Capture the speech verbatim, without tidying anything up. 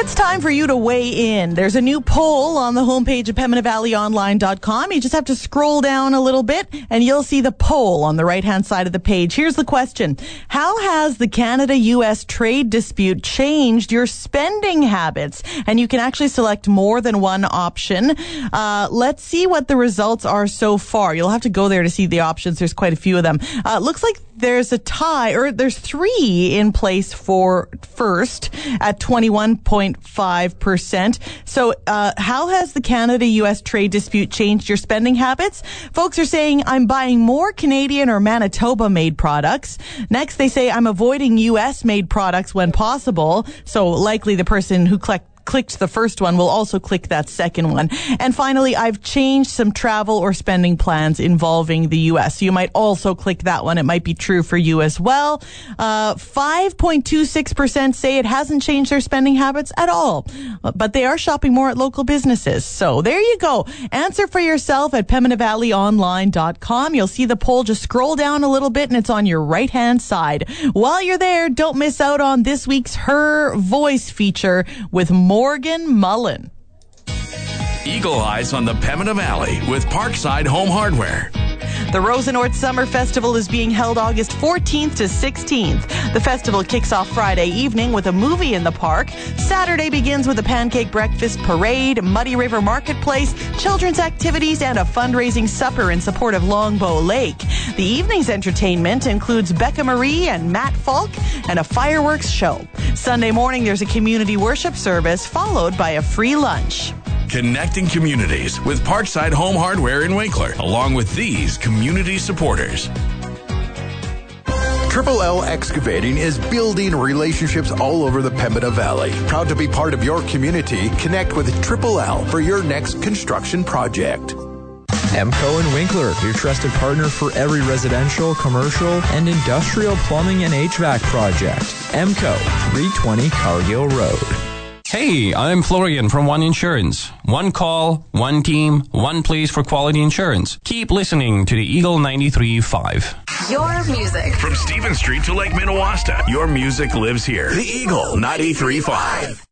It's time for you to weigh in. There's a new poll on the homepage of Pembina Valley Online dot com. You just have to scroll down a little bit and you'll see the poll on the right-hand side of the page. Here's the question. How has the Canada U S trade dispute changed your spending habits? And you can actually select more than one option. Uh, let's see what the results are so far. You'll have to go there to see the options. There's quite a few of them. Uh, looks like there's a tie, or there's three in place for first at twenty-one point five percent. So uh, how has the Canada U S trade dispute changed your spending habits? Folks are saying, I'm buying more Canadian or Manitoba-made products. Next, they say, I'm avoiding U S-made products when possible. So likely the person who collect clicked the first one will also click that second one. And finally, I've changed some travel or spending plans involving the U S. So you might also click that one. It might be true for you as well. Uh, five point two six percent say it hasn't changed their spending habits at all, but they are shopping more at local businesses. So there you go. Answer for yourself at Pembina Valley Online dot com. You'll see the poll. Just scroll down a little bit and it's on your right-hand side. While you're there, don't miss out on this week's Her Voice feature with Morgan Mullen. Eagle Eyes on the Pembina Valley with Parkside Home Hardware. The Rosenort Summer Festival is being held August fourteenth to sixteenth. The festival kicks off Friday evening with a movie in the park. Saturday begins with a pancake breakfast parade, Muddy River Marketplace, children's activities, and a fundraising supper in support of Longbow Lake. The evening's entertainment includes Becca Marie and Matt Falk and a fireworks show. Sunday morning, there's a community worship service followed by a free lunch. Connecting communities with Parkside Home Hardware in Winkler, along with these community supporters. Triple L Excavating is building relationships all over the Pembina Valley. Proud to be part of your community. Connect with Triple L for your next construction project. Emco and Winkler, your trusted partner for every residential, commercial, and industrial plumbing and H V A C project. Emco, three twenty Cargill Road. Hey, I'm Florian from One Insurance. One call, one team, one place for quality insurance. Keep listening to the Eagle ninety-three point five. Your music. From Stephen Street to Lake Minnewaska, your music lives here. The Eagle ninety-three point five.